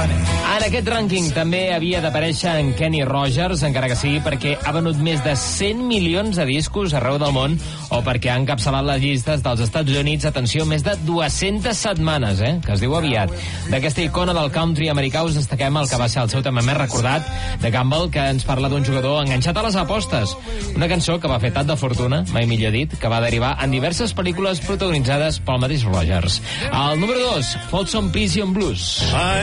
En aquest rànquing també havia d'aparèixer en Kenny Rogers, encara que sigui perquè ha venut més de 100 milions de discos arreu del món o perquè ha encapçalat les llistes dels Estats Units, atenció, més de 200 setmanes, que es diu aviat. D'aquesta icona del country americà us destaquem el que va ser el seu tema més recordat, de Gamble, que ens parla d'un jugador enganxat a les apostes. Una cançó que va fer tant de fortuna, mai millor dit, que va derivar en diverses pel·lícules protagonitzades pel mateix Rogers. Al número 2, Folsom Prison Blues.